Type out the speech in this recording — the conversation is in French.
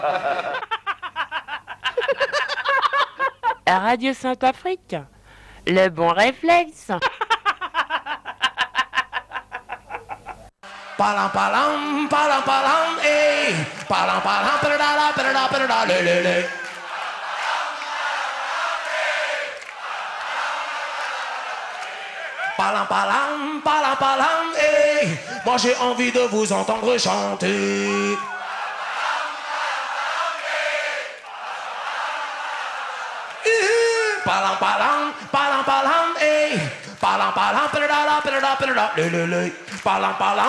Radio Saint-Afrique, le bon réflexe. Palam palam, palam palam, eh. Palam palam, perda perda perda, le le le. Palam palam, palam palam, eh. Moi j'ai envie de vous entendre chanter. Palam palam, palam palam, eh. Palam palam, perda perda perda, le le le. Palam palam.